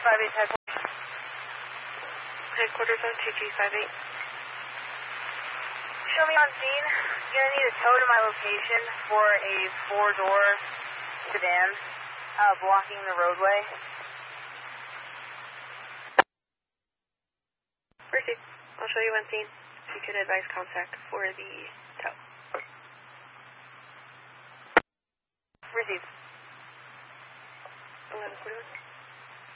2G58 Headquarters on 2G58. Show me on scene. You're going to need a tow to my location for a 4-door sedan blocking the roadway. Proceed. I'll show you on scene. You can advise contact for the tow. Receive. 1141.